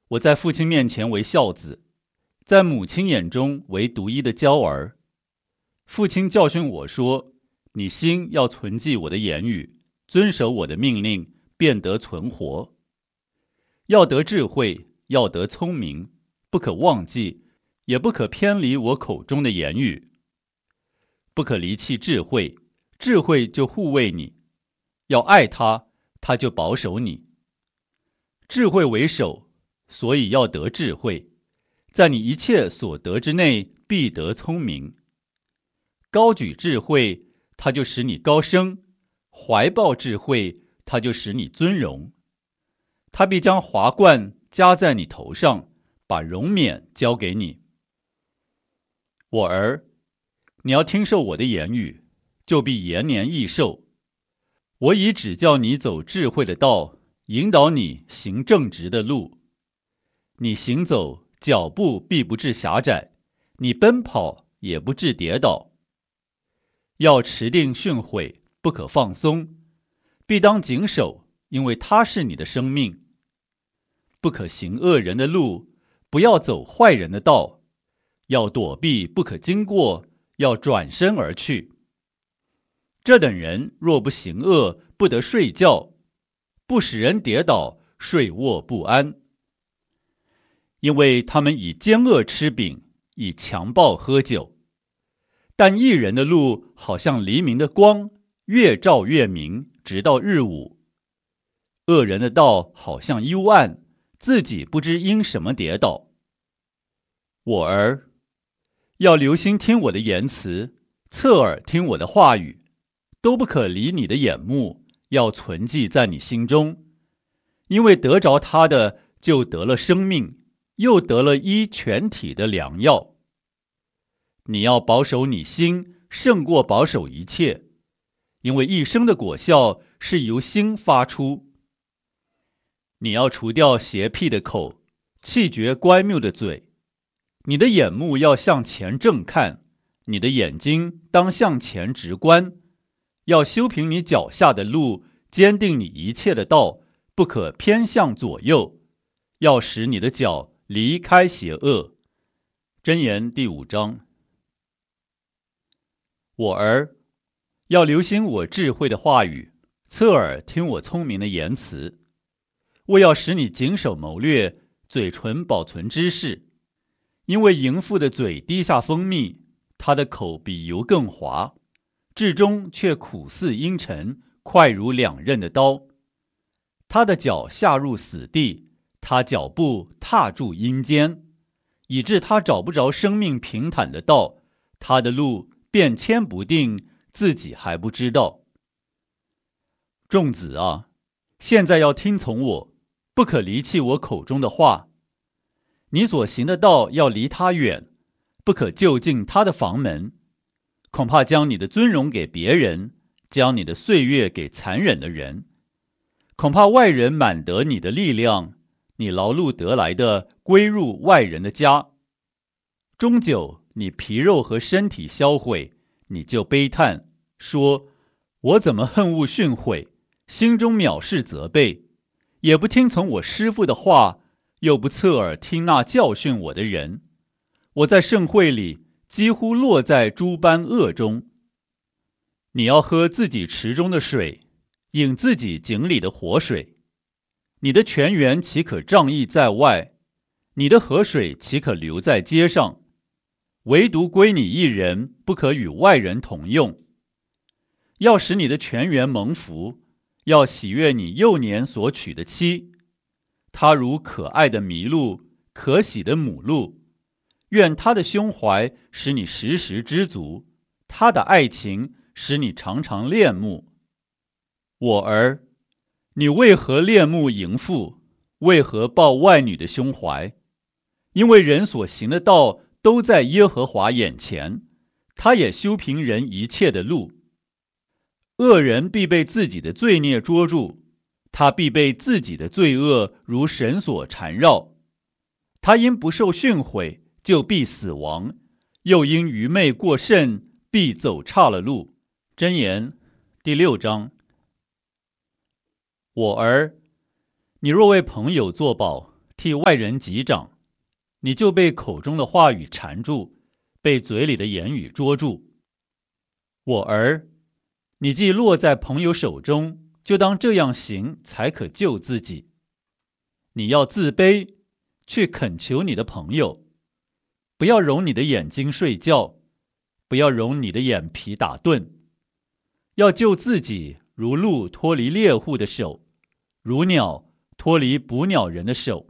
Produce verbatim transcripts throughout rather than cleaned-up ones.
我在父亲面前为孝子，在母亲眼中为独一的娇儿。父亲教训我说，你心要存记我的言语，遵守我的命令，便得存活。要得智慧，要得聪明，不可忘记，也不可偏离我口中的言语。不可离弃智慧，智慧就护卫你；要爱他，他就保守你。智慧为首，所以要得智慧，在你一切所得之内，必得聪明。高举智慧，它就使你高升；怀抱智慧，它就使你尊荣。他必将华冠加在你头上，把荣冕交给你。我儿，你要听受我的言语，就必延年益寿。我已指教你走智慧的道，引导你行正直的路。你行走，脚步必不致狭窄；你奔跑，也不致跌倒。要持定训诲，不可放松，必当谨守，因为它是你的生命。不可行恶人的路，不要走坏人的道，要躲避，不可经过，要转身而去。这等人若不行恶，不得睡觉，不使人跌倒，睡卧不安。因为他们以奸恶吃饼，以强暴喝酒。但义人的路好像黎明的光，越照越明，直到日午。恶人的道好像幽暗，自己不知因什么跌倒。我儿，要留心听我的言辞，侧耳听我的话语，都不可离你的眼目，要存记在你心中。因为得着他的，就得了生命，又得了医全体的良药。你要保守你心，胜过保守一切，因为一生的果效是由心发出。你要除掉邪僻的口，弃绝乖谬的嘴。你的眼目要向前正看，你的眼睛当向前直观。要修平你脚下的路，坚定你一切的道，不可偏向左右。要使你的脚离开邪恶。箴言第五章。我儿，要留心我智慧的话语，侧耳听我聪明的言辞。我要使你谨守谋略，嘴唇保存知识。因为淫妇的嘴滴下蜂蜜，她的口比油更滑，至终却苦似阴沉，快如两刃的刀。她的脚下入死地，她脚步踏住阴间，以致她找不着生命平坦的道，她的路变迁不定，自己还不知道。众子啊，现在要听从我，不可离弃我口中的话。你所行的道要离他远，不可就近他的房门，恐怕将你的尊荣给别人，将你的岁月给残忍的人。恐怕外人满得你的力量，你劳碌得来的归入外人的家。终久你皮肉和身体销毁，你就悲叹，说：我怎么恨恶训诲，心中藐视责备，也不听从我师父的话，又不侧耳听那教训我的人。我在盛会里几乎落在诸般恶中。你要喝自己池中的水，饮自己井里的活水。你的泉源岂可仗义在外？你的河水岂可流在街上？唯独归你一人，不可与外人同用。要使你的泉源蒙福，要喜悦你幼年所娶的妻。她如可爱的麋鹿，可喜的母鹿。愿她的胸怀使你时时知足，她的爱情使你常常恋慕。我儿，你为何恋慕淫妇？为何抱外女的胸怀？因为人所行的道都在耶和华眼前，他也修平人一切的路。恶人必被自己的罪孽捉住，他必被自己的罪恶如绳索缠绕。他因不受训诲，就必死亡；又因愚昧过甚，必走岔了路。箴言第六章。我儿，你若为朋友作保， 替外人击掌，你就被口中的话语缠住，被嘴里的言语捉住。我儿，你既落在朋友手中，就当这样行，才可救自己。你要自卑，去恳求你的朋友，不要容你的眼睛睡觉，不要容你的眼皮打盹。要救自己，如鹿脱离猎户的手，如鸟脱离捕鸟人的手。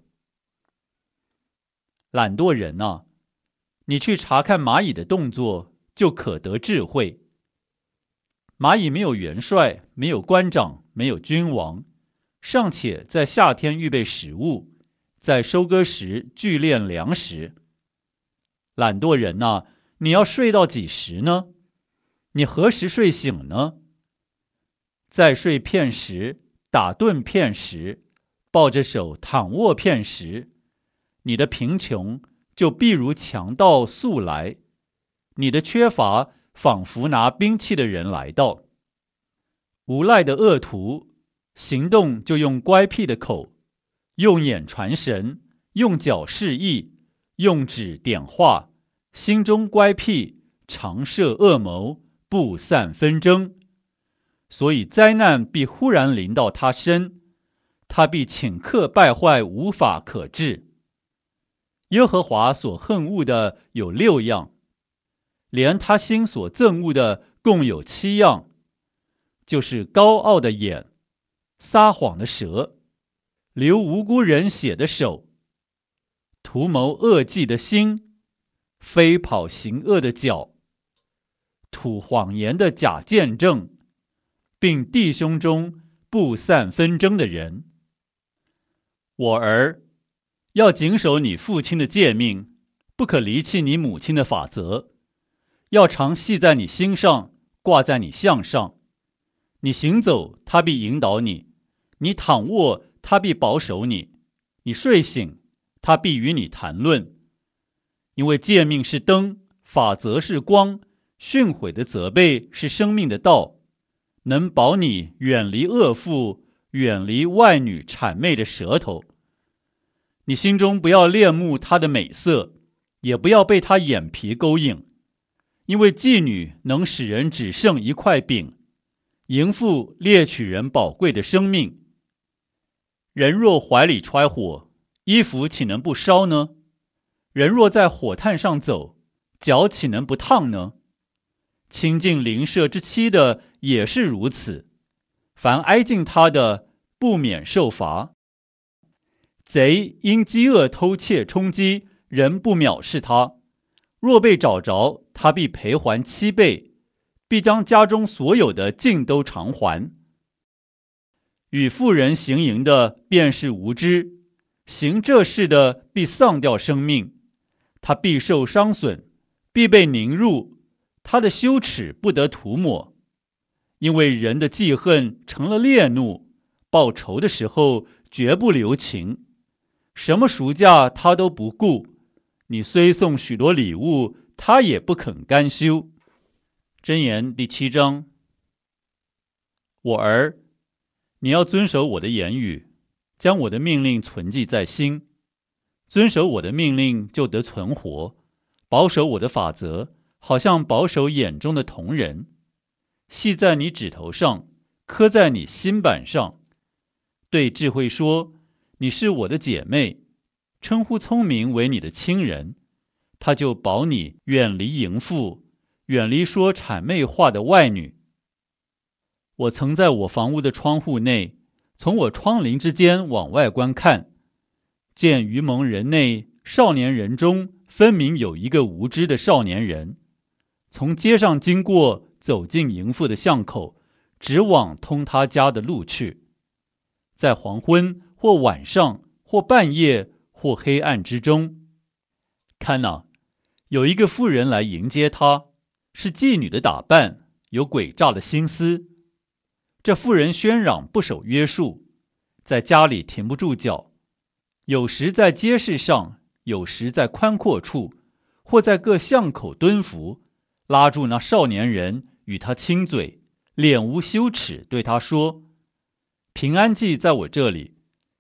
懒惰人啊，你去查看蚂蚁的动作，就可得智慧。蚂蚁没有元帅，没有官长，没有君王，尚且在夏天预备食物，在收割时聚敛粮食。懒惰人啊，你要睡到几时呢？你何时睡醒呢？再睡片时，打盹片时，抱着手躺卧片时，你的贫穷就必如强盗速来，你的缺乏仿佛拿兵器的人来到。无赖的恶徒行动就用乖僻的口，用眼传神，用脚示意，用指点画，心中乖僻，常设恶谋，不散纷争。所以灾难必忽然临到他身，他必顷刻败坏，无法可治。耶和华所恨恶的有六样，连他心所憎恶的共有七样，就是高傲的眼，撒谎的舌，流无辜人血的手，图谋恶计的心，飞跑行恶的脚，吐谎言的假见证，并弟兄中不散纷争的人。我儿，要谨守你父亲的诫命，不可离弃你母亲的法则，要常系在你心上，挂在你项上。你行走，他必引导你；你躺卧，他必保守你；你睡醒，他必与你谈论。因为诫命是灯，法则是光，训诲的责备是生命的道，能保你远离恶妇，远离外女谄媚的舌头。你心中不要恋慕她的美色，也不要被她眼皮勾引，因为妓女能使人只剩一块饼，淫妇猎取人宝贵的生命。人若怀里揣火，衣服岂能不烧呢？人若在火炭上走，脚岂能不烫呢？亲近邻舍之妻的也是如此，凡挨近他的，不免受罚。贼因饥饿偷窃充饥，人不藐视他，若被找着，他必赔还七倍，必将家中所有的尽都偿还。与妇人行淫的便是无知，行这事的必丧掉生命，他必受伤损，必被凝入，他的羞耻不得涂抹。因为人的记恨成了烈怒，报仇的时候绝不留情，什么赎价他都不顾，你虽送许多礼物，他也不肯甘休。箴言第七章。我儿，你要遵守我的言语，将我的命令存记在心。遵守我的命令，就得存活；保守我的法则，好像保守眼中的瞳人。系在你指头上，刻在你心板上。对智慧说，你是我的姐妹；称呼聪明为你的亲人，他就保你远离淫妇，远离说谄媚话的外女。我曾在我房屋的窗户内，从我窗棂之间往外观看，见愚蒙人内少年人中分明有一个无知的少年人，从街上经过，走进淫妇的巷口，直往通他家的路去。在黄昏或晚上或半夜或黑暗之中，看哪，有一个妇人来迎接他，是妓女的打扮，有诡诈的心思。这妇人喧嚷不守约束，在家里停不住脚，有时在街市上，有时在宽阔处，或在各巷口蹲伏，拉住那少年人，与他亲嘴，脸无羞耻，对他说：平安记在我这里，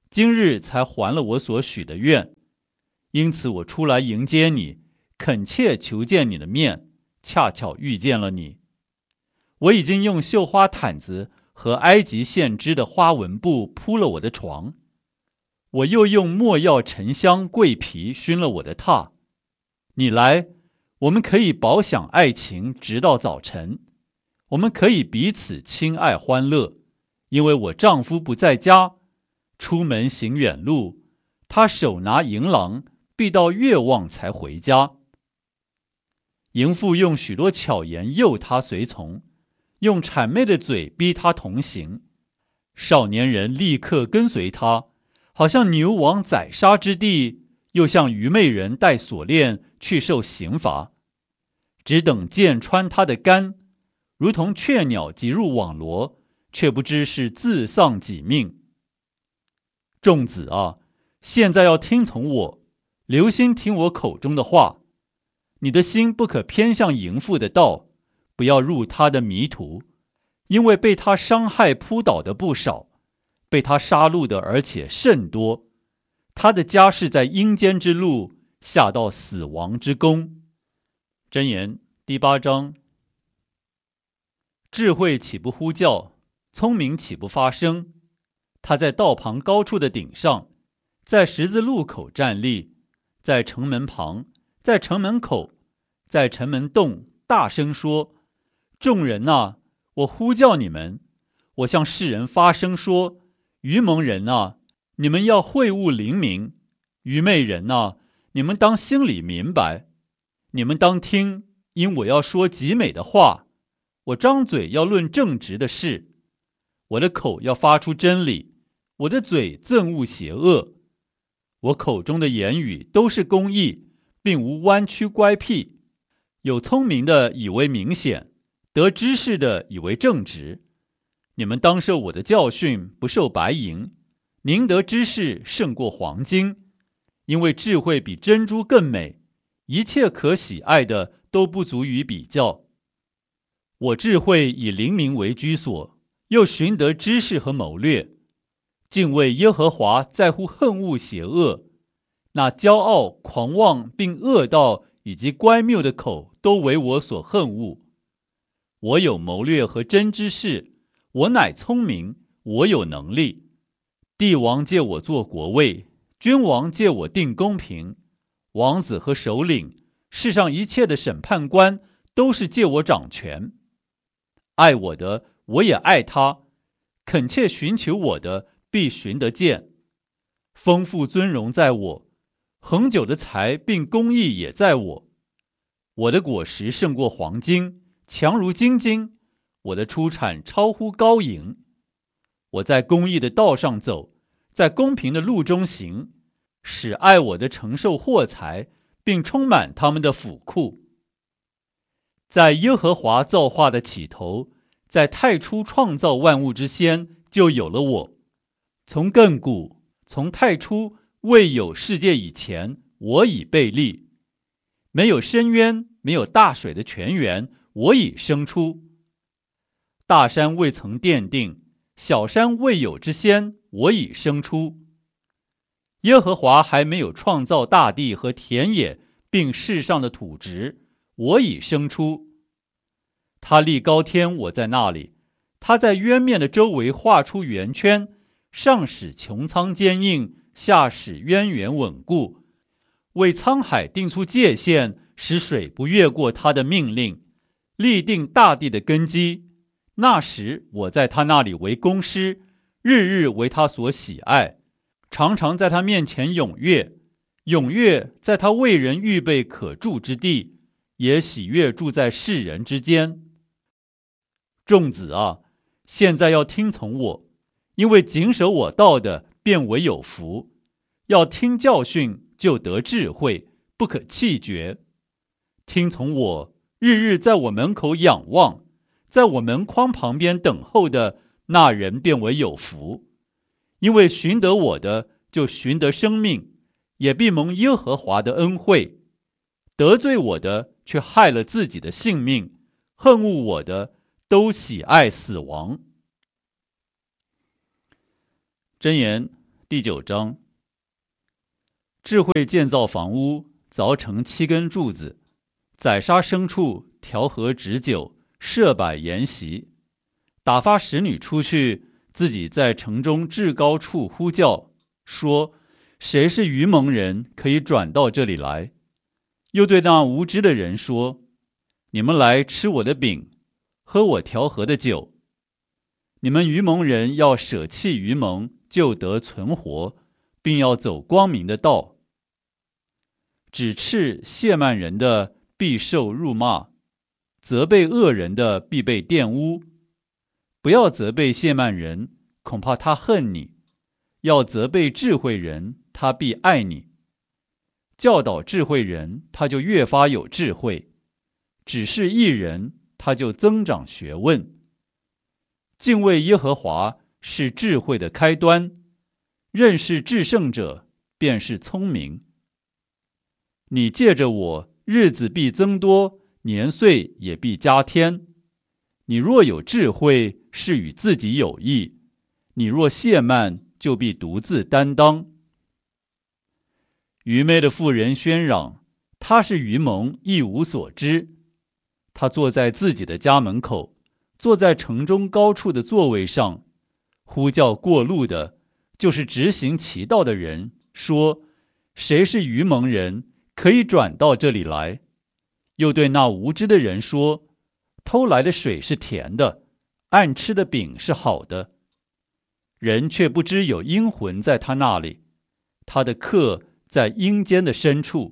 今日才还了我所许的愿，因此我出来迎接你，恳切求见你的面，恰巧遇见了你。我已经用绣花毯子和埃及线织的花纹布铺了我的床，我又用没药沉香桂皮熏了我的榻。你来，我们可以饱享爱情直到早晨，我们可以彼此亲爱欢乐，因为我丈夫不在家，出门行远路，他手拿银囊，必到月望才回家。淫妇用许多巧言诱他随从，用谄媚的嘴逼他同行。少年人立刻跟随他，好像牛往宰杀之地，又像愚昧人带锁链去受刑罚，只等箭穿他的肝，如同雀鸟急入网罗，却不知是自丧己命。众子啊，现在要听从我，留心听我口中的话。你的心不可偏向淫妇的道，不要入他的迷途，因为被他伤害扑倒的不少，被他杀戮的而且甚多。他的家是在阴间之路，下到死亡之宫。箴言第八章。智慧岂不呼叫，聪明岂不发声？他在道旁高处的顶上，在十字路口站立，在城门旁，在城门口，在城门洞大声说：众人啊，我呼叫你们，我向世人发声说：愚蒙人啊，你们要会悟灵明；愚昧人啊，你们当心里明白。你们当听，因我要说极美的话，我张嘴要论正直的事，我的口要发出真理，我的嘴憎恶邪恶。我口中的言语都是公义，并无弯曲乖僻。有聪明的以为明显，得知识的以为正直。你们当受我的教训，不受白银，宁得知识胜过黄金，因为智慧比珍珠更美，一切可喜爱的都不足于比较。我智慧以灵明为居所，又寻得知识和谋略。敬畏耶和华在乎恨恶邪恶，那骄傲狂妄并恶道以及乖谬的口都为我所恨恶。我有谋略和真知识，我乃聪明，我有能力。帝王借我做国位，君王借我定公平，王子和首领，世上一切的审判官都是借我掌权。爱我的，我也爱他；恳切寻求我的，必寻得见。丰富尊荣在我，恒久的财并公义也在我。我的果实胜过黄金，强如金金；我的出产超乎高银。我在公义的道上走，在公平的路中行，使爱我的承受货财，并充满他们的府库。在耶和华造化的起头，在太初创造万物之先，就有了我。从亘古，从太初，未有世界以前，我已被立。没有深渊，没有大水的泉源，我已生出。大山未曾奠定，小山未有之先，我已生出。耶和华还没有创造大地和田野，并世上的土质，我已生出。他立高天，我在那里；他在渊面的周围画出圆圈，上使穹苍坚硬，下使渊源稳固，为沧海定出界限，使水不越过他的命令，立定大地的根基。那时我在他那里为工师，日日为他所喜爱，常常在他面前踊跃，踊跃在他为人预备可住之地，也喜悦住在世人之间。众子啊，现在要听从我，因为谨守我道的，便为有福。要听教训，就得智慧，不可弃绝。听从我，日日在我门口仰望，在我门框旁边等候的那人便为有福。因为寻得我的，就寻得生命，也必蒙耶和华的恩惠。得罪我的，却害了自己的性命；恨恶我的，都喜爱死亡。箴言第九章。智慧建造房屋，凿成七根柱子，宰杀牲畜，调和旨酒，设摆筵席，打发使女出去，自己在城中至高处呼叫，说：谁是愚蒙人，可以转到这里来？又对那无知的人说：你们来吃我的饼，喝我调和的酒。你们愚蒙人要舍弃愚蒙，就得存活，并要走光明的道。指斥亵慢人的，必受辱骂；责备恶人的，必被玷污。不要责备亵慢人，恐怕他恨你；要责备智慧人，他必爱你。教导智慧人，他就越发有智慧；指示义人，他就增长学问。敬畏耶和华是智慧的开端，认识至圣者便是聪明。你借着我，日子必增多，年岁也必加添。你若有智慧，是与自己有益；你若懈慢，就必独自担当。愚昧的妇人喧嚷，她是愚蒙，一无所知。她坐在自己的家门口，坐在城中高处的座位上，呼叫过路的，就是直行其道的人，说：谁是愚蒙人，可以转到这里来？又对那无知的人说：偷来的水是甜的，暗吃的饼是好的。人却不知有阴魂在他那里，他的客在阴间的深处。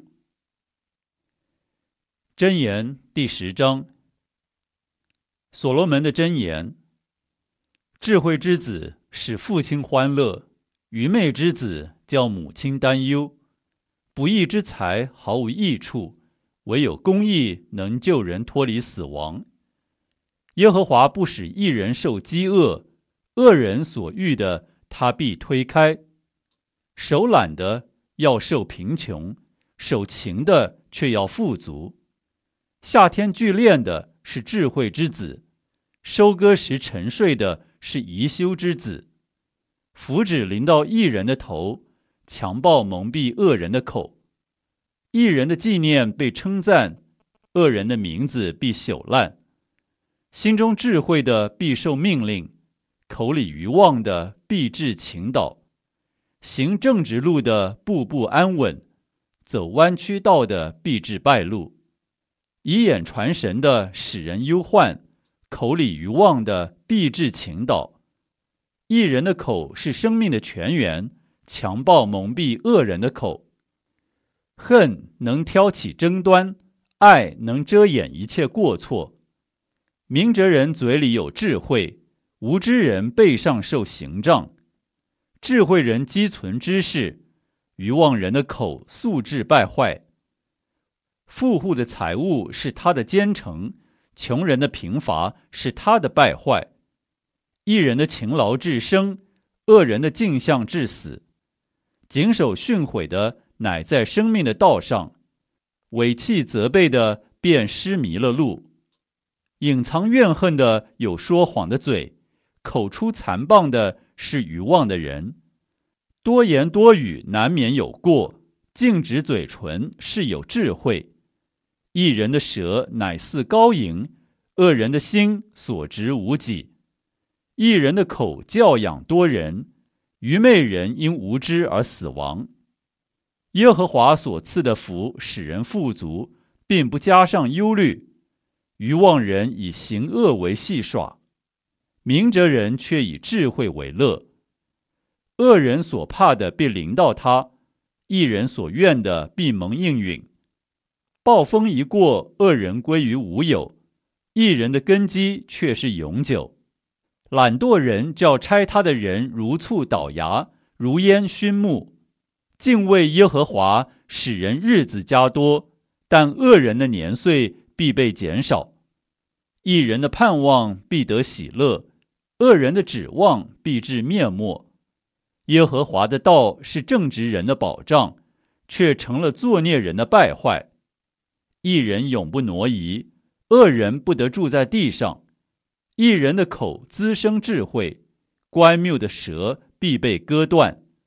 箴言第十章。所罗门的箴言：智慧之子使父亲欢乐，愚昧之子叫母亲担忧。不义之财毫无益处，唯有公义能救人脱离死亡。耶和华不使一人受饥饿，恶人所欲的他必推开。手懒的要受贫穷，手勤的却要富足。夏天聚练的是智慧之子，收割时沉睡的是贻羞之子。福祉临到义人的头，强暴蒙蔽恶人的口。义人的纪念被称赞，恶人的名字必朽烂。心中智慧的必受命令，口里愚妄的必致倾倒。行正直路的步步安稳，走弯曲道的必致败露。以眼传神的使人忧患，口里愚妄的必致倾倒。义人的口是生命的泉源，强暴蒙蔽恶人的口。恨能挑起争端，爱能遮掩一切过错。明哲人嘴里有智慧，无知人背上受刑杖。智慧人积存知识，愚妄人的口素质败坏。富户的财物是他的奸臣，穷人的贫乏是他的败坏。义人的勤劳致生，恶人的镜像致死。谨守训诲的乃在生命的道上，违弃责备的便失迷了路。隐藏怨恨的有说谎的嘴，口出残谤的是愚妄的人。多言多语难免有过，禁止嘴唇是有智慧。义人的舌乃似高银，恶人的心所值无几。义人的口教养多人，愚昧人因无知而死亡。耶和华所赐的福使人富足，并不加上忧虑。愚妄人以行恶为戏耍，明哲人却以智慧为乐。恶人所怕的必临到他，义人所愿的必蒙应允。暴风一过，恶人归于无有，义人的根基却是永久。懒惰人叫拆他的人如醋倒牙，如烟熏目。敬畏耶和华使人日子加多，但恶人的年岁必被减少。义人的盼望必得喜乐，恶人的指望必致灭没。耶和华的道是正直人的保障，却成了作孽人的败坏。义人永不挪移，恶人不得住在地上。义人的口滋生智慧，乖谬的舌必被割断。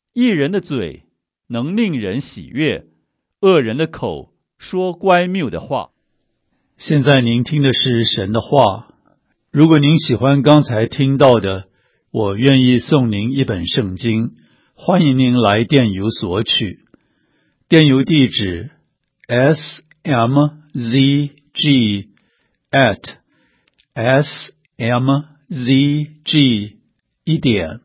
义人的嘴能令人喜悦，恶人的口说乖谬的话。 现在您听的是神的话。如果您喜欢刚才听到的，我愿意送您一本圣经，欢迎您来电邮索取。电邮地址 s m z g at s m z g 一点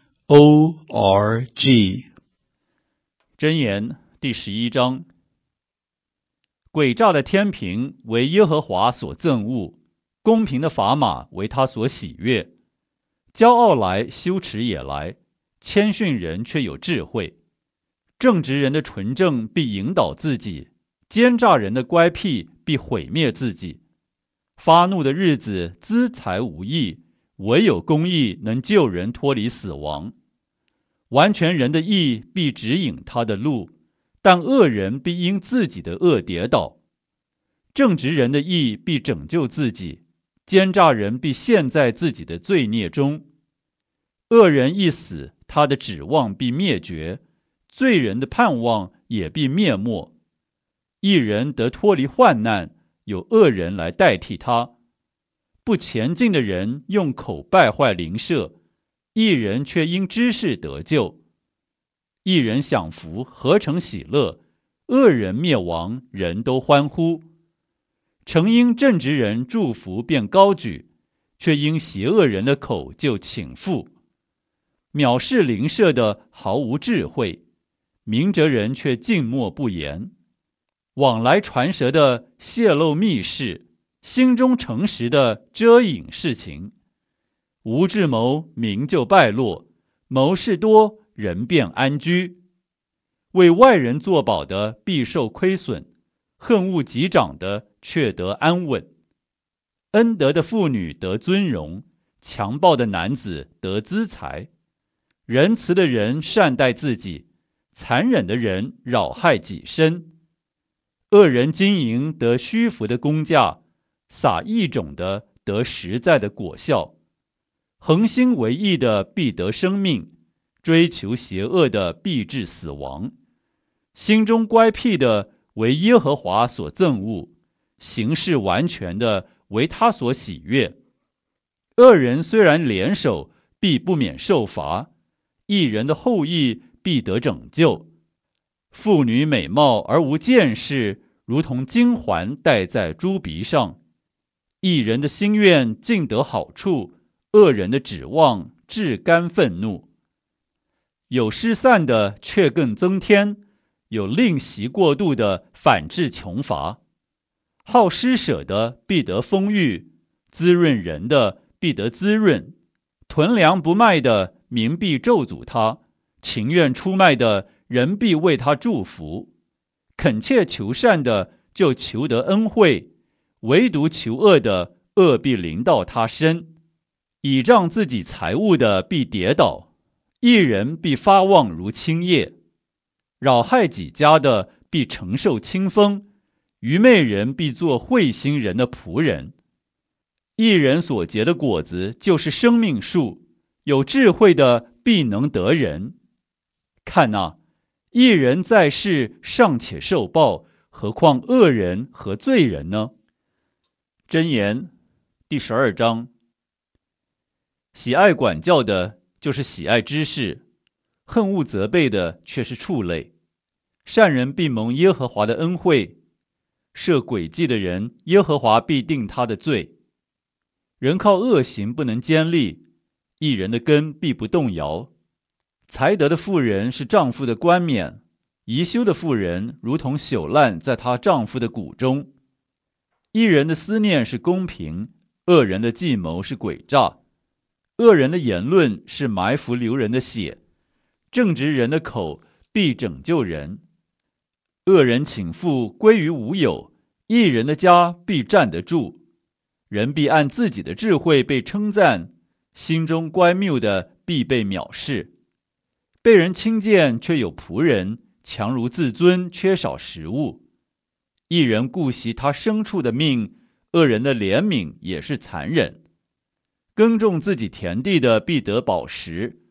o r g。 箴言第十一章。诡诈的天平为耶和华所憎恶，公平的砝码为他所喜悦。骄傲来，羞耻也来，谦逊人却有智慧。正直人的纯正必引导自己，奸诈人的乖僻必毁灭自己。发怒的日子资财无益，唯有公义能救人脱离死亡。完全人的义必指引他的路，但恶人必因自己的恶跌倒。正直人的义必拯救自己，奸诈人必陷在自己的罪孽中。恶人一死，他的指望必灭绝，罪人的盼望也必灭没。一人得脱离患难，有恶人来代替他。不前进的人用口败坏邻舍，一人却因知识得救。一人享福，何成喜乐；恶人灭亡，人都欢呼。诚因正直人祝福便高举，却因邪恶人的口就倾覆。藐视邻舍的毫无智慧，明哲人却静默不言。往来传舌的泄露密事，心中诚实的遮隐事情。无智谋，名就败落；谋事多，人便安居。为外人作保的必受亏损，恨恶己长的却得安稳。恩德的妇女得尊荣，强暴的男子得资财。仁慈的人善待自己，残忍的人扰害己身。恶人经营得虚浮的工价，撒异种的得实在的果效。恒心为义的必得生命，追求邪恶的必致死亡。心中乖僻的为耶和华所憎恶，行事完全的为他所喜悦。恶人虽然联手，必不免受罚；义人的后裔必得拯救。妇女美貌而无见识，如同金环戴在猪鼻上。义人的心愿尽得好处，恶人的指望至甘愤怒。有失散的却更增添，有吝惜过度的反致穷乏。好施舍的必得丰裕，滋润人的必得滋润。囤粮不卖的民必咒诅他，情愿出卖的人必为他祝福。恳切求善的就求得恩惠，唯独求恶的恶必临到他身。倚仗自己财物的必跌倒，一人必发旺如青叶。扰害己家的必承受清风，愚昧人必做慧心人的仆人。一人所结的果子就是生命树，有智慧的必能得人。看哪，一人在世尚且受报，何况恶人和罪人呢？箴言第十二章。喜爱管教的就是喜爱知识，恨恶责备的却是畜类。善人必蒙耶和华的恩惠，设诡计的人，耶和华必定他的罪。人靠恶行不能坚立，一人的根必不动摇。才德的妇人是丈夫的冠冕，贻羞的妇人如同朽烂在她丈夫的骨中。一人的思念是公平，恶人的计谋是诡诈。恶人的言论是埋伏流人的血，正直人的口必拯救人。恶人倾覆归于无有，一人的家必站得住。人必按自己的智慧被称赞，心中乖谬的必被藐视。被人轻贱却有仆人，强如自尊缺少食物。一人顾惜他牲畜的命，恶人的怜悯也是残忍。耕种自己田地的必得饱食，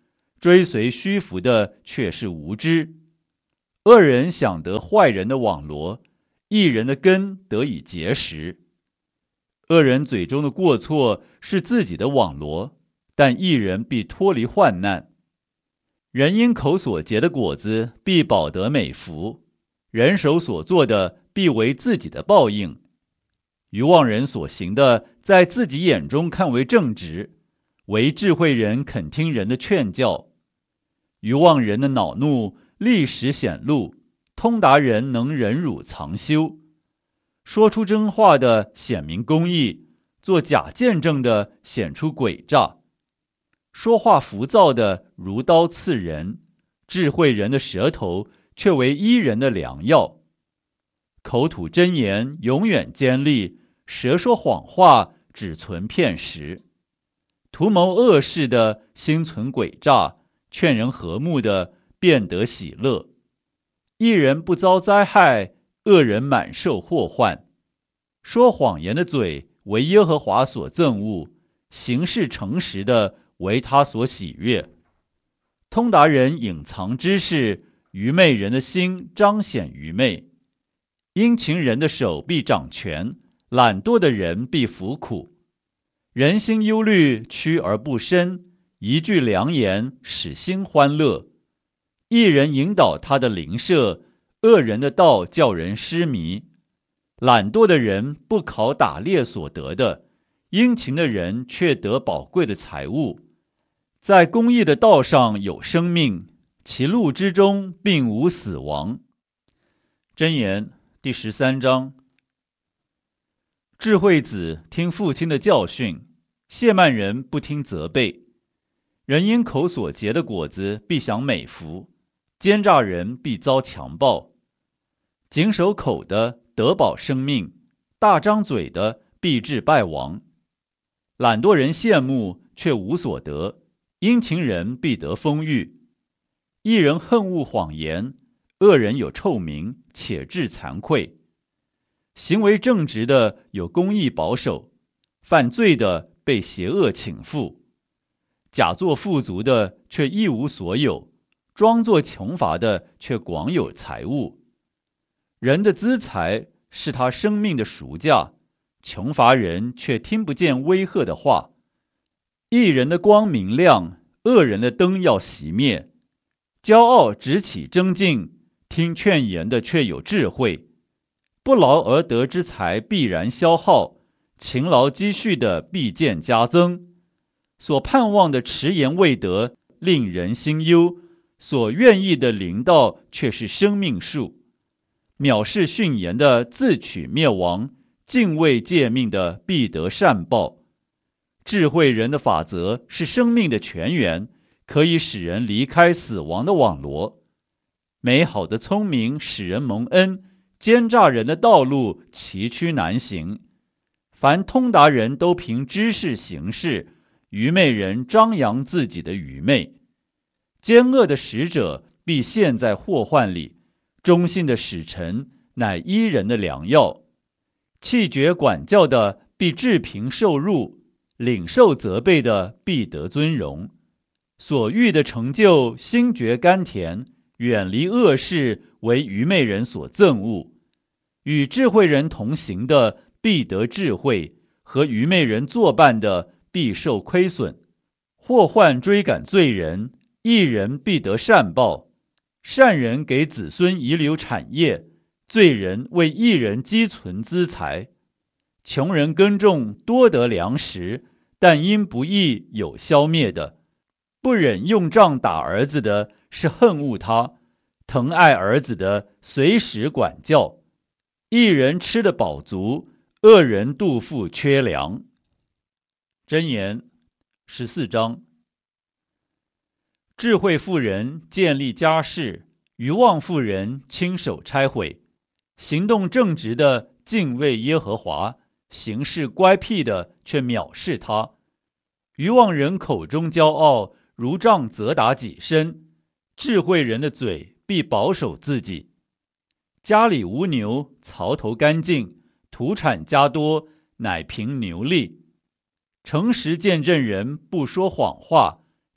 追随虚浮的却是无知。恶人想得坏人的网罗，义人的根得以结实。恶人嘴中的过错是自己的网罗，但义人必脱离患难。人因口所结的果子必保得美福，人手所做的必为自己的报应。愚妄人所行的，在自己眼中看为正直，唯智慧人肯听人的劝教。愚妄人的恼怒立时显露，通达人能忍辱藏羞。说出真话的显明公义，做假见证的显出诡诈。说话浮躁的如刀刺人，智慧人的舌头却为医人的良药。口吐真言永远坚立，舌说谎话只存片时。图谋恶事的心存诡诈，劝人和睦的便得喜乐。一人不遭灾害，恶人满受祸患。说谎言的嘴为耶和华所憎恶，行事诚实的为他所喜悦。通达人隐藏知识，愚昧人的心彰显愚昧。殷勤人的手必掌权，懒惰的人必服苦。人心忧虑，屈而不伸，一句良言使心欢乐。一人引导他的邻舍，恶人的道叫人失迷。懒惰的人不考打猎所得的，殷勤的人却得宝贵的财物。在公义的道上有生命，其路之中并无死亡。箴言第十三章。智慧子听父亲的教训，亵慢人不听责备。人因口所结的果子必享美福，奸诈人必遭强暴。谨守口的得保生命，大张嘴的必致败亡。懒惰人羡慕却无所得，殷勤人必得丰裕。一人恨恶谎言，恶人有臭名，且致惭愧。行为正直的有公义保守，犯罪的被邪恶倾覆。假作富足的却一无所有，装作穷乏的却广有财物。人的资财是他生命的赎价，穷乏人却听不见威吓的话。义人的光明亮，恶人的灯要熄灭。骄傲直起争竞，听劝言的却有智慧。不劳而得之财必然消耗，勤劳积蓄的必见加增。所盼望的迟延未得，令人心忧；所愿意的临到，却是生命树。藐视训言的自取灭亡，敬畏诫命的必得善报。智慧人的法则是生命的泉源，可以使人离开死亡的网罗。美好的聪明使人蒙恩，奸诈人的道路崎岖难行。凡通达人都凭知识行事，愚昧人张扬自己的愚昧。奸恶的使者必陷在祸患里，忠信的使臣乃医人的良药。弃绝管教的必治贫受辱，领受责备的必得尊荣。所欲的成就心觉甘甜，远离恶事为愚昧人所憎恶。与智慧人同行的必得智慧，和愚昧人作伴的必受亏损。祸患追赶罪人，义人必得善报。善人给子孙遗留产业，罪人为义人积存资财。穷人耕种多得粮食，但因不义有消灭的。不忍用杖打儿子的是恨恶他，疼爱儿子的随时管教。义人吃得饱足，恶人肚腹缺粮。箴言十四章。智慧妇人建立家室，愚妄妇人亲手拆毁。行动正直的敬畏耶和华，行事乖僻的却藐视他。愚妄人口中骄傲，如杖责打己身。智慧人的嘴必保守自己。家里无牛，槽头干净，土产加多，乃凭牛力。诚实见证人不说谎话，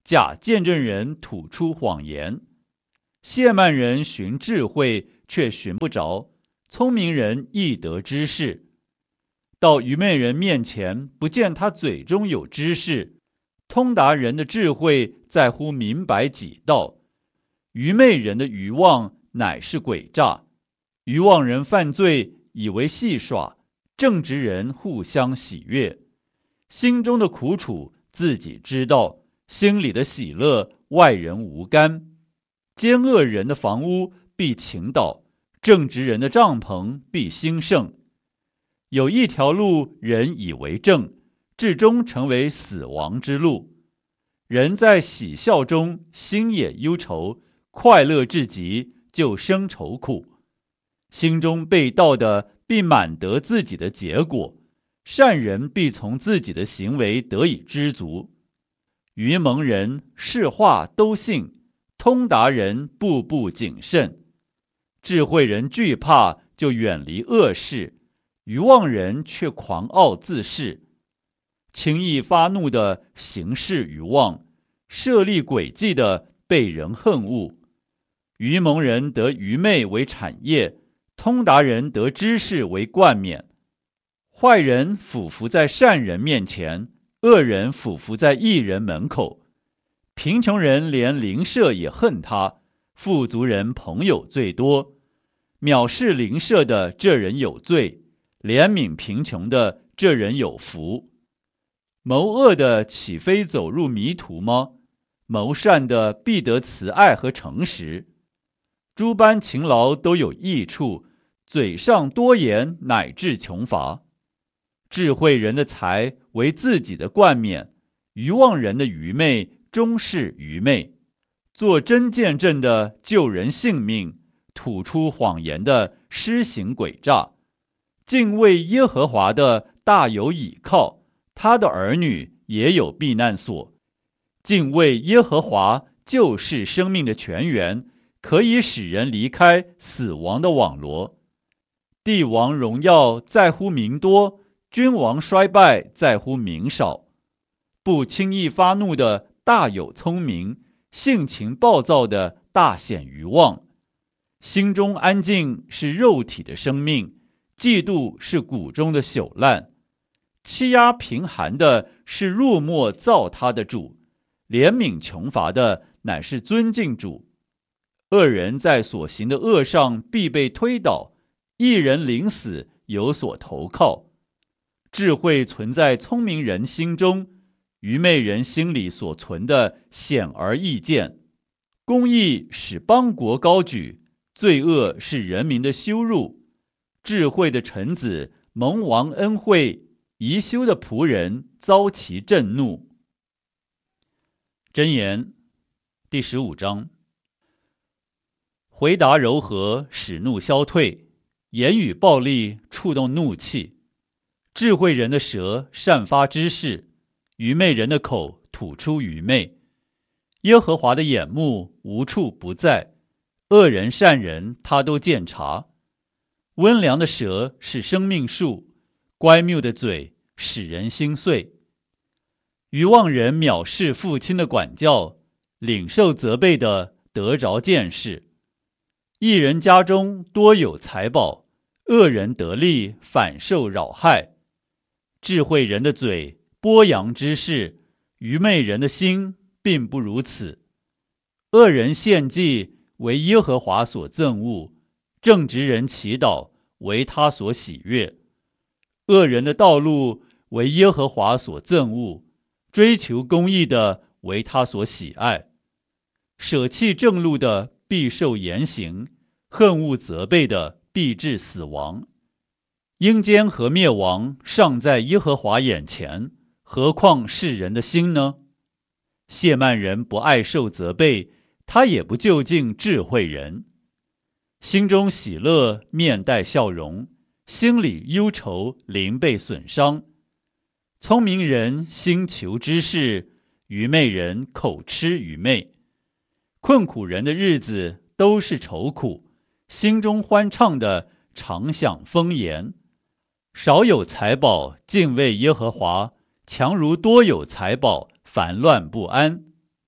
假见证人吐出谎言。谢曼人寻智慧，却寻不着；聪明人易得知识。到愚昧人面前，不见他嘴中有知识。通达人的智慧在乎明白己道，愚昧人的愚妄乃是诡诈。愚妄人犯罪，以为戏耍；正直人互相喜悦。心中的苦楚自己知道，心里的喜乐外人无干。奸恶人的房屋必倾倒，正直人的帐篷必兴盛。有一条路人以为正，至终成为死亡之路。人在喜笑中，心也忧愁；快乐至极，就生愁苦。心中被盗的，必满得自己的结果；善人必从自己的行为得以知足。愚蒙人是话都信，通达人步步谨慎。智慧人惧怕，就远离恶事；愚妄人却狂傲自恃。轻易发怒的行事愚妄，设立诡计的被人恨恶。愚蒙人得愚昧为产业，通达人得知识为冠冕。坏人俯伏在善人面前，恶人俯伏在义人门口。贫穷人连邻舍也恨他，富足人朋友最多。藐视邻舍的这人有罪，怜悯贫穷的这人有福。谋恶的岂非走入迷途吗？谋善的必得慈爱和诚实。诸般勤劳都有益处，嘴上多言乃致穷乏。智慧人的财为自己的冠冕，愚妄人的愚昧终是愚昧。做真见证的救人性命，吐出谎言的施行诡诈。敬畏耶和华的大有倚靠，他的儿女也有避难所。敬畏耶和华就是生命的泉源，可以使人离开死亡的网罗。帝王荣耀在乎民多，君王衰败在乎民少。不轻易发怒的大有聪明，性情暴躁的大显愚妄。心中安静是肉体的生命，嫉妒是骨中的朽烂。欺压贫寒的是入没造他的主，怜悯穷乏的乃是尊敬主。恶人在所行的恶上必被推倒，一人临死有所投靠。智慧存在聪明人心中，愚昧人心里所存的显而易见。公义使邦国高举，罪恶是人民的羞辱。智慧的臣子蒙王恩惠，宜修的仆人遭其震怒。箴言第十五章。回答柔和，使怒消退；言语暴力，触动怒气。智慧人的舌散发知识，愚昧人的口吐出愚昧。耶和华的眼目无处不在，恶人善人他都鉴察。温良的舌是生命树，乖谬的嘴使人心碎。愚妄人藐视父亲的管教，领受责备的得着见识。一人家中多有财宝，恶人得利反受扰害。智慧人的嘴播扬知识，愚昧人的心并不如此。恶人献祭为耶和华所憎恶，正直人祈祷为他所喜悦。恶人的道路为耶和华所憎恶，追求公义的为他所喜爱。舍弃正路的必受严刑，恨恶责备的必致死亡。阴间和灭亡尚在耶和华眼前，何况世人的心呢？谢曼人不爱受责备，他也不就近智慧人。心中喜乐，面带笑容；心里忧愁，灵被损伤。聪明人心求知识，愚昧人口吃愚昧。困苦人的日子都是愁苦，心中欢畅的常享丰筵。少有财宝，敬畏耶和华，强如多有财宝，烦乱不安。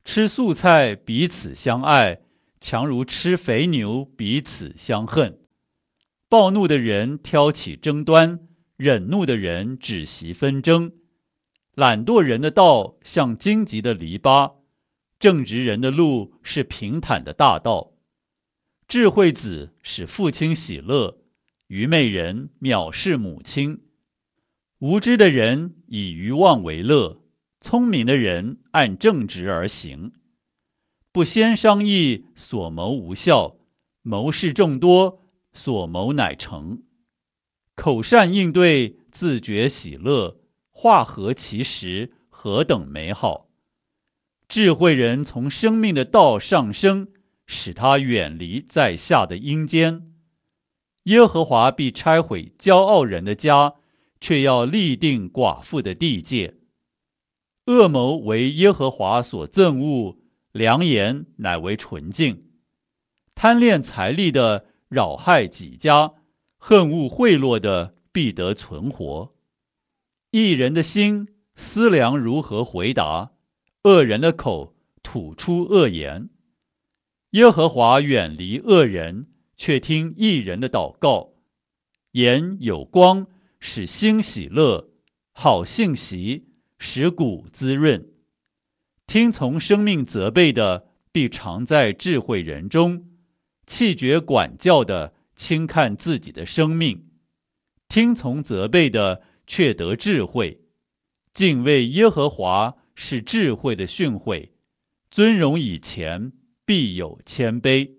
吃素菜彼此相爱，强如吃肥牛彼此相恨。暴怒的人挑起争端，忍怒的人止息纷争。懒惰人的道像荆棘的篱笆，正直人的路是平坦的大道。智慧子使父亲喜乐，愚昧人藐视母亲。无知的人以愚妄为乐，聪明的人按正直而行。不先商议，所谋无效；谋事众多，所谋乃成。口善应对，自觉喜乐，话合其时，何等美好！智慧人从生命的道上升，使他远离在下的阴间。耶和华必拆毁骄傲人的家，却要立定寡妇的地界。恶谋为耶和华所憎恶，良言乃为纯净。贪恋财力的扰害己家，恨恶贿赂的必得存活。义人的心思量如何回答，恶人的口吐出恶言。耶和华远离恶人，却听义人的祷告。眼有光，使心喜乐；好信息，使骨滋润。听从生命责备的，必常在智慧人中；弃绝管教的，轻看自己的生命。听从责备的，却得智慧。敬畏耶和华是智慧的训诲，尊荣以前，必有谦卑。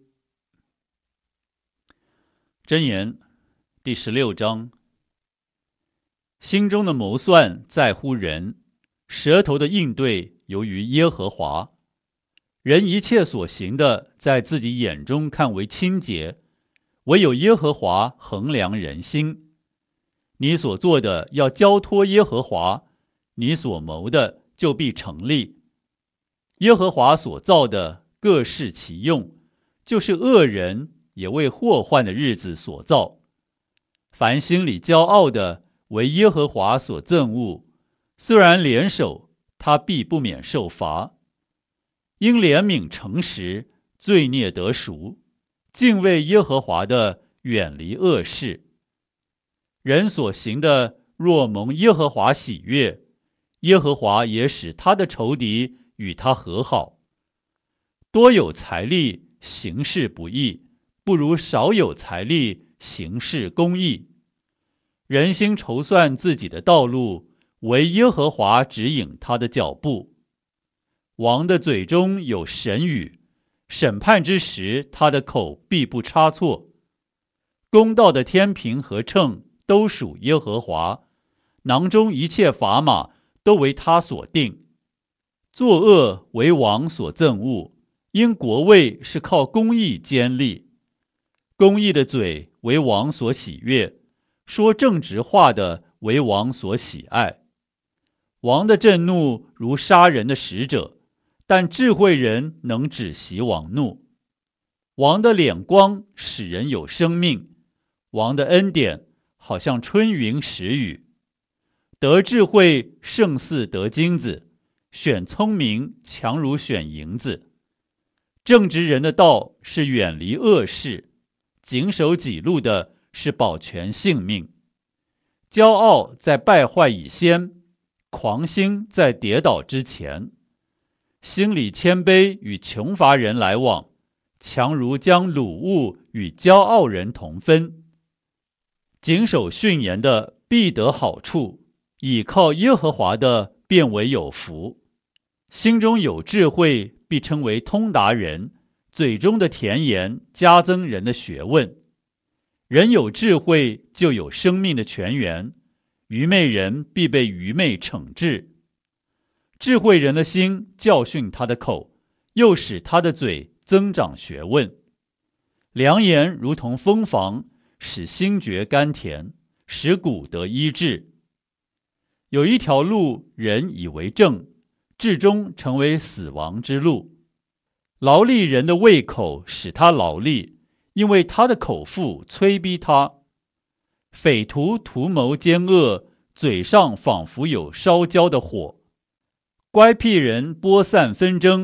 箴言第十六章。心中的谋算在乎人，舌头的应对由于耶和华。人一切所行的，在自己眼中看为清洁，唯有耶和华衡量人心。你所做的要交托耶和华，你所谋的就必成立。耶和华所造的各适其用，就是恶人也为祸患的日子所造。凡心里骄傲的，为耶和华所憎恶，虽然联手，他必不免受罚。因怜悯诚实，罪孽得赎，敬畏耶和华的，远离恶事。人所行的，若蒙耶和华喜悦，耶和华也使他的仇敌与他和好。多有财力，行事不义，不如少有财力，行事公义。人心筹算自己的道路，唯耶和华指引他的脚步。王的嘴中有神语，审判之时，他的口必不差错。公道的天平和秤都属耶和华，囊中一切砝码都为他所定。作恶为王所憎恶，因国位是靠公义坚立。公义的嘴为王所喜悦，说正直话的为王所喜爱。王的震怒如杀人的使者，但智慧人能止息王怒。王的脸光使人有生命，王的恩典好像春云时雨。得智慧胜似得金子，选聪明强如选银子。正直人的道是远离恶事，谨守己路的是保全性命。骄傲在败坏以先，狂心在跌倒之前。心里谦卑与穷乏人来往，强如将掳物与骄傲人同分。谨守训言的必得好处，倚靠耶和华的便为有福。心中有智慧，必称为通达人，嘴中的甜言加增人的学问。人有智慧，就有生命的泉源，愚昧人必被愚昧惩治。智慧人的心教训他的口，又使他的嘴增长学问。良言如同蜂房，使心觉甘甜，使骨得医治。有一条路，人以为正，至终成为死亡之路。劳力人的胃口使他劳力，因为他的口腹催逼他。匪徒图谋奸恶，嘴上仿佛有烧焦的火。乖僻人播散纷争，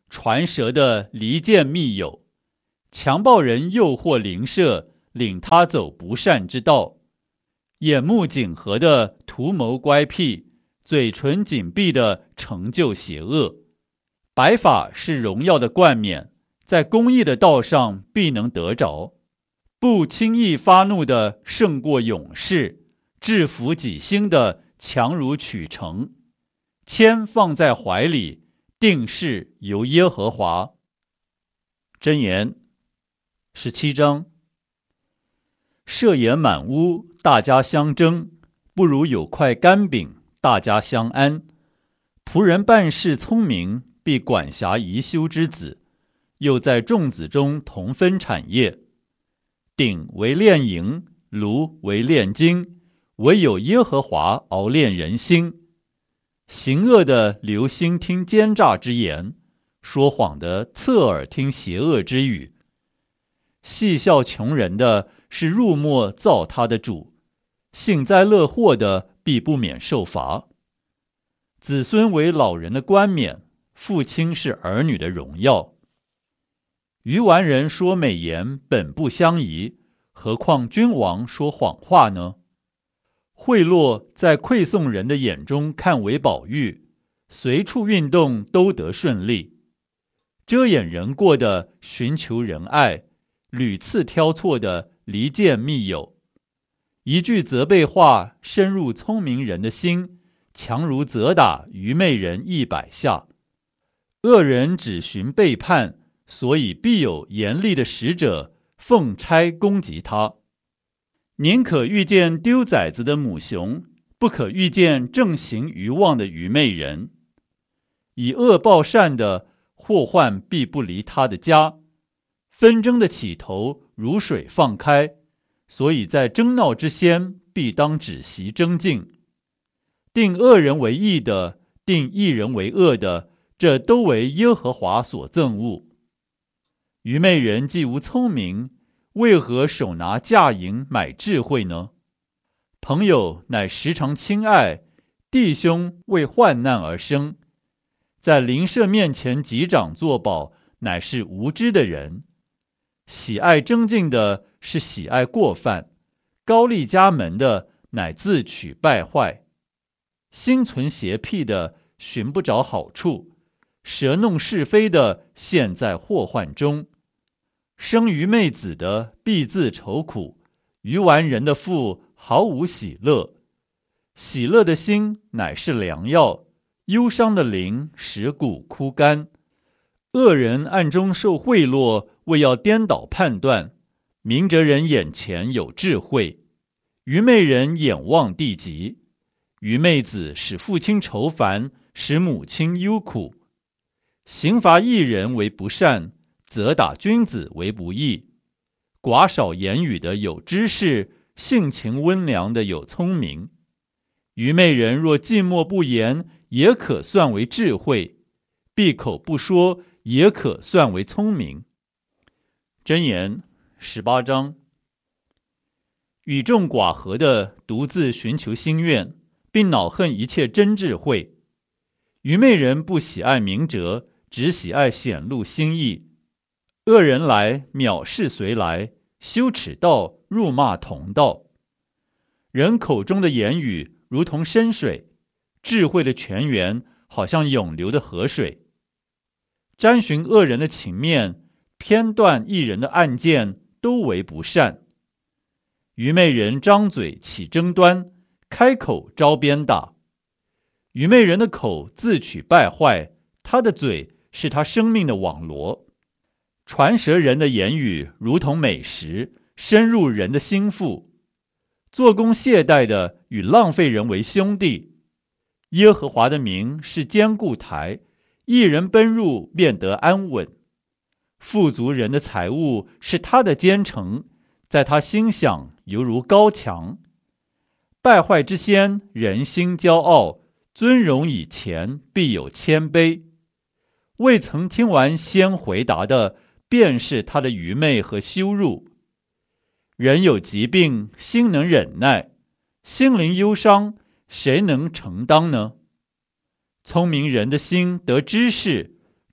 传舌的离间密友，强暴人诱惑邻舍，领他走不善之道；眼目紧合的图谋乖僻，嘴唇紧闭的成就邪恶。白发是荣耀的冠冕，在公义的道上必能得着。不轻易发怒的胜过勇士，制服己心的强如取成。铅放在怀里，定是由耶和华。箴言十七章。设言满屋，大家相争，不如有块干饼，大家相安。仆人办事聪明，必管辖宜修之子，又在众子中同分产业。鼎为炼银，炉为炼金，唯有耶和华熬炼人心。行恶的留心听奸诈之言，说谎的侧耳听邪恶之语。戏笑穷人的是入没造他的主，幸灾乐祸的必不免受罚。子孙为老人的冠冕，父亲是儿女的荣耀。愚顽人说美言本不相宜，何况君王说谎话呢？贿赂在馈送人的眼中看为宝玉，随处运动都得顺利。遮掩人过的寻求仁爱，屡次挑错的离间密友。一句责备话深入聪明人的心，强如责打愚昧人一百下。恶人只寻背叛，所以必有严厉的使者奉差攻击他。宁可遇见丢崽子的母熊，不可遇见正行愚妄的愚昧人。以恶报善的，祸患必不离他的家。纷争的起头如水放开，所以在争闹之先，必当止息争竞。定恶人为义的，定义人为恶的，这都为耶和华所憎恶。愚昧人既无聪明，为何手拿价银买智慧呢？朋友乃时常亲爱，弟兄为患难而生。在邻舍面前击掌作保，乃是无知的人。喜爱争竞的是喜爱过犯，高丽家门的乃自取败坏。心存邪僻的寻不着好处，舌弄是非的陷在祸患中。生愚昧子的必自愁苦，愚顽人的腹毫无喜乐。喜乐的心乃是良药，忧伤的灵使骨枯干。恶人暗中受贿赂，为要颠倒判断。明哲人眼前有智慧，愚昧人眼望地极。愚昧子使父亲愁烦，使母亲忧苦。刑罚义人为不善，责打君子为不义。寡少言语的有知识，性情温良的有聪明。愚昧人若寂寞不言，也可算为智慧；闭口不说，也可算为聪明。箴言十八章。与众寡合的独自寻求心愿，并恼恨一切真智慧。愚昧人不喜爱明哲，只喜爱显露心意。恶人来，藐视随来，羞耻道，辱骂同道。人口中的言语如同深水，智慧的泉源好像涌流的河水。沾寻恶人的情面，偏断一人的案件，都为不善。愚昧人张嘴起争端，开口招鞭打。愚昧人的口自取败坏，他的嘴是他生命的网罗。传舌人的言语如同美食，深入人的心腹。做工懈怠的与浪费人为兄弟。耶和华的名是坚固台，一人奔入便得安稳。富足人的财物是他的坚城，在他心想犹如高墙。败坏之先，人心骄傲，尊荣以前，必有谦卑。未曾听完先回答的，便是他的愚昧和羞辱。人有疾病，心能忍耐；心灵忧伤，谁能承当呢？聪明人的心得知识，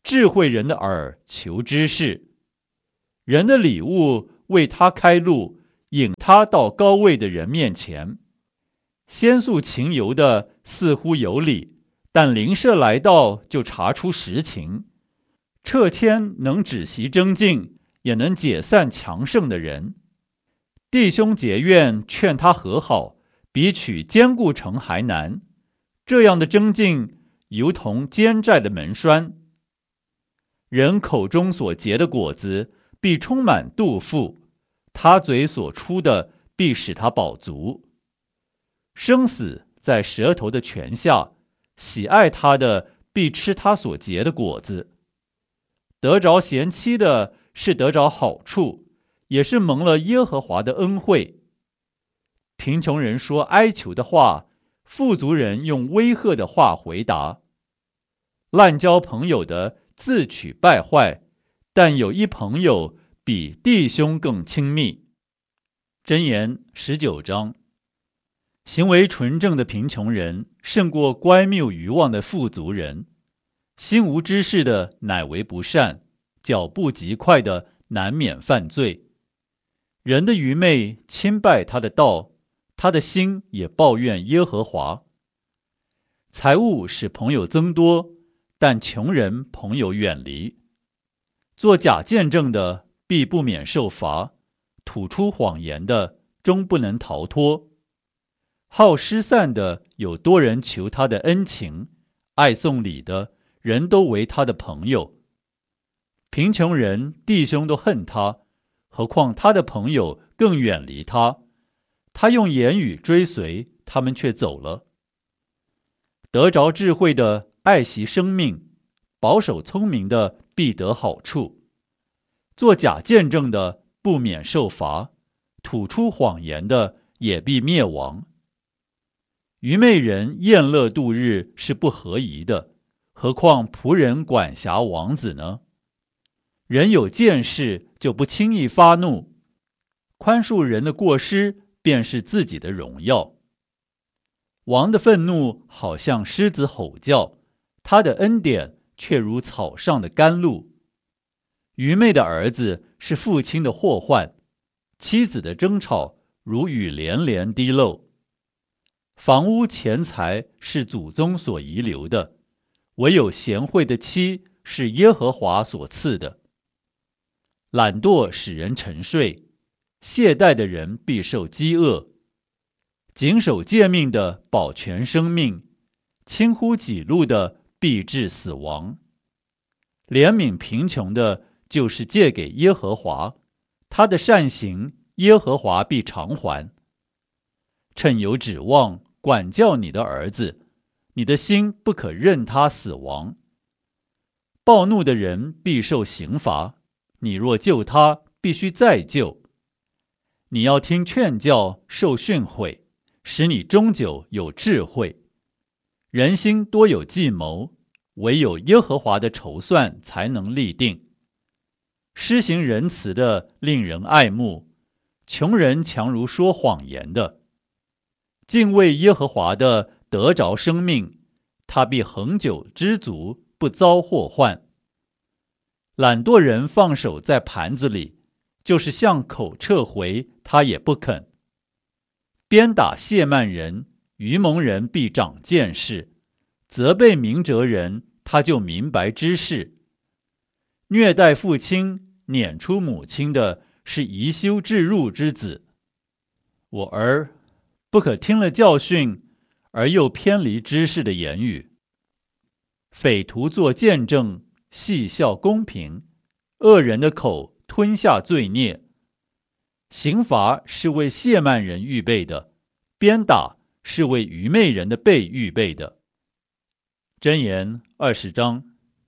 智慧人的耳求知识，人的礼物为他开路，引他到高位的人面前。先诉情由的似乎有理，但邻舍来到就查出实情。撤迁能止息争竞，也能解散强盛的人。弟兄结怨，劝他和好，比取坚固城还难。这样的争竞，如同坚寨的门栓。人口中所结的果子，必充满肚腹；他嘴所出的，必使他饱足。生死在舌头的泉下，喜爱他的，必吃他所结的果子。得着贤妻的，是得着好处，也是蒙了耶和华的恩惠。贫穷人说哀求的话，富足人用威吓的话回答。滥交朋友的自取败坏，但有一朋友比弟兄更亲密。箴言十九章。行为纯正的贫穷人，胜过乖谬愚妄的富足人。心无知识的乃为不善，脚步极快的难免犯罪。人的愚昧侵败他的道，他的心也抱怨耶和华。财物使朋友增多，但穷人朋友远离。做假见证的必不免受罚，吐出谎言的终不能逃脱。好失散的有多人求他的恩情，爱送礼的人都为他的朋友。贫穷人弟兄都恨他，何况他的朋友更远离他。他用言语追随，他们却走了。得着智慧的爱惜生命，保守聪明的必得好处。做假见证的不免受罚，吐出谎言的也必灭亡。愚昧人宴乐度日是不合宜的，何况仆人管辖王子呢？人有见识就不轻易发怒，宽恕人的过失便是自己的荣耀。王的愤怒好像狮子吼叫，他的恩典却如草上的甘露。愚昧的儿子是父亲的祸患，妻子的争吵如雨连连滴漏。房屋钱财是祖宗所遗留的，唯有贤惠的妻是耶和华所赐的。懒惰使人沉睡，懈怠的人必受饥饿。谨守诫命的保全生命，轻忽己路的必致死亡。怜悯贫穷的，就是借给耶和华，他的善行耶和华必偿还。趁有指望，管教你的儿子，你的心不可任他死亡。暴怒的人必受刑罚，你若救他，必须再救。你要听劝教，受训诲，使你终久有智慧。人心多有计谋，唯有耶和华的筹算才能立定。施行仁慈的令人爱慕，穷人强如说谎言的。敬畏耶和华的得着生命，他必恒久知足，不遭祸患。懒惰人放手在盘子里，就是向口撤回，他也不肯。鞭打亵慢人，愚蒙人必长见识；责备明哲人，他就明白知识。虐待父亲、撵出母亲的，是贻羞置入之子。我儿，不可听了教训，而又偏离知识的言语。匪徒作见证，戏笑公平；恶人的口吞下罪孽。刑罚是为亵慢人预备的，鞭打是为愚昧人的背预备的。箴言二十章。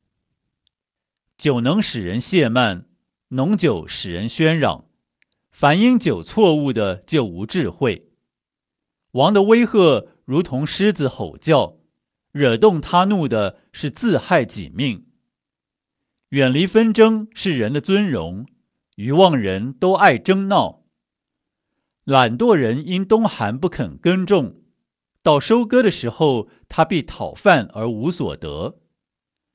酒能使人亵慢，浓酒使人喧嚷。凡因酒错误的，就无智慧。王的威吓如同狮子吼叫，惹动他怒的是自害己命。远离纷争是人的尊荣，愚妄人都爱争闹。懒惰人因冬寒不肯耕种，到收割的时候，他必讨饭而无所得。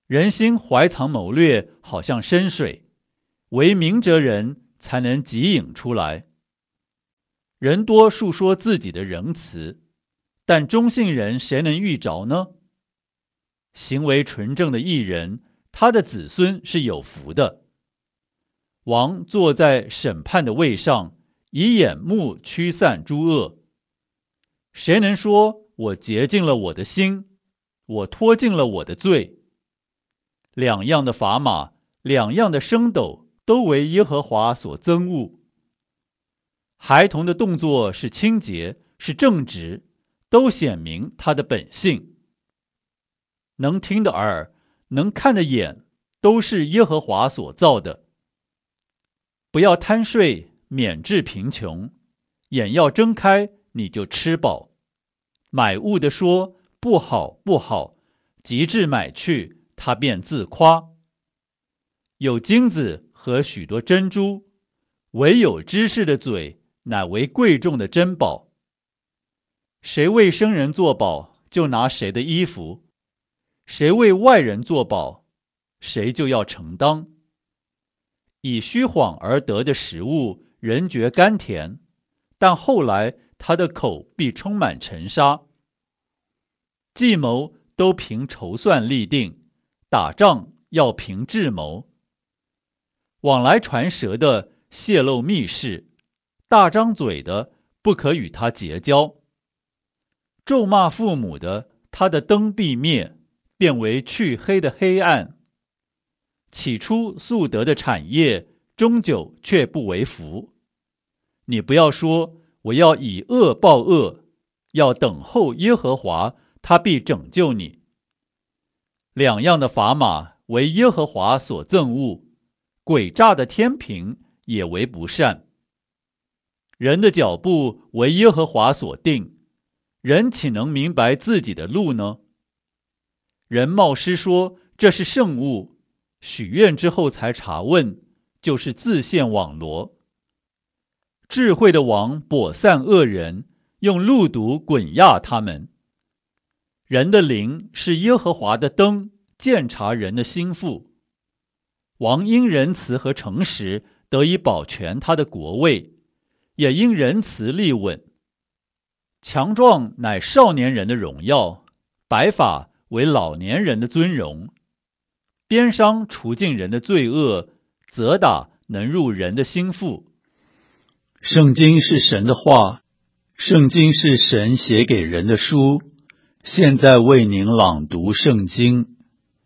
人心怀藏谋略，好像深水，唯明哲人才能汲引出来。人多述说自己的仁慈，但忠信人谁能遇着呢？行为纯正的义人，他的子孙是有福的。王坐在审判的位上，以眼目驱散诸恶。谁能说我洁净了我的心，我脱尽了我的罪？两样的砝码，两样的升斗，都为耶和华所憎恶。孩童的动作是清洁，是正直，都显明他的本性。能听的耳，能看的眼，都是耶和华所造的。不要贪睡，免致贫穷，眼要睁开，你就吃饱。买物的说不好不好，及至买去，他便自夸。有金子和许多珍珠，唯有知识的嘴乃为贵重的珍宝。谁为生人作保，就拿谁的衣服；谁为外人作保，谁就要承当。以虚谎而得的食物，人觉甘甜，但后来他的口必充满尘沙。计谋都凭筹算立定，打仗要凭智谋。往来传舌的泄露密事，大张嘴的不可与他结交。咒骂父母的，他的灯必灭，变为黢黑的黑暗。起初素得的产业，终久却不为福。你不要说我要以恶报恶，要等候耶和华，他必拯救你。两样的砝码为耶和华所憎恶，诡诈的天平也为不善。人的脚步为耶和华所定，人岂能明白自己的路呢？人冒失说这是圣物，许愿之后才查问，就是自陷网罗。智慧的王跛散恶人，用路毒滚压他们。人的灵是耶和华的灯，鉴察人的心腹。王因仁慈和诚实得以保全他的国位，也因仁慈立稳。强壮乃少年人的荣耀，白发为老年人的尊荣。鞭伤除尽人的罪恶，责打能入人的心腹。 圣经是神的话，圣经是神写给人的书。现在为您朗读圣经。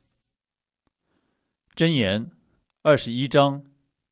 箴言二十一章。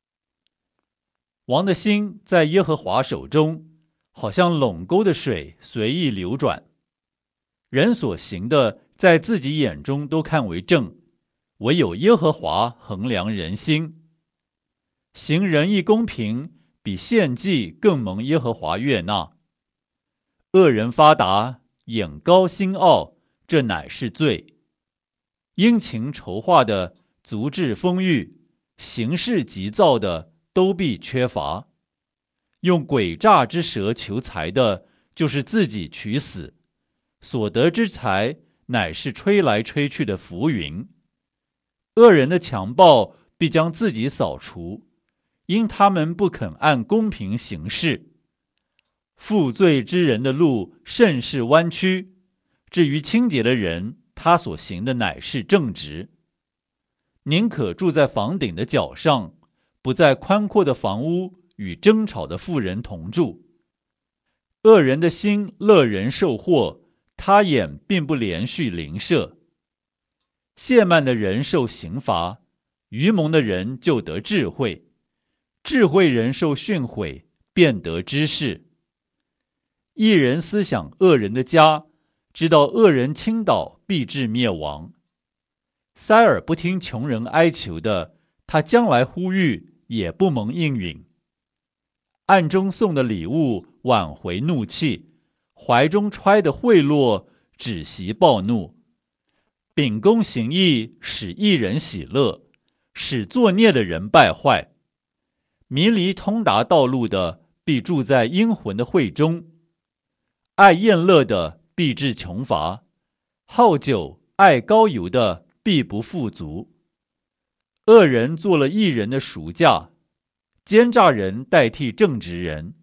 王的心在耶和华手中，好像垄沟的水随意流转。人所行的，在自己眼中都看为正，唯有耶和华衡量人心。行仁义公平，比献祭更蒙耶和华悦纳。恶人发达，眼高心傲，这乃是罪。殷勤筹划的，足智丰裕，行事急躁的，都必缺乏。用诡诈之舌求财的，就是自己取死。所得之财，乃是吹来吹去的浮云。恶人的强暴必将自己扫除，因他们不肯按公平行事。负罪之人的路甚是弯曲，至于清洁的人，他所行的乃是正直。宁可住在房顶的角上，不在宽阔的房屋与争吵的妇人同住。恶人的心乐人受祸，他眼并不连续邻舍。亵慢的人受刑罚，愚蒙的人就得智慧。智慧人受训诲，便得知识。一人思想恶人的家，知道恶人倾倒必致灭亡。塞耳不听穷人哀求的，他将来呼吁也不蒙应允。暗中送的礼物挽回怒气，怀中揣的贿赂止息暴怒。秉公行义，使义人喜乐，使作孽的人败坏。迷离通达道路的，必住在阴魂的会中。爱宴乐的，必致穷乏；好酒爱膏油的， 必不富足。恶人做了义人的赎价，奸诈人代替正直人，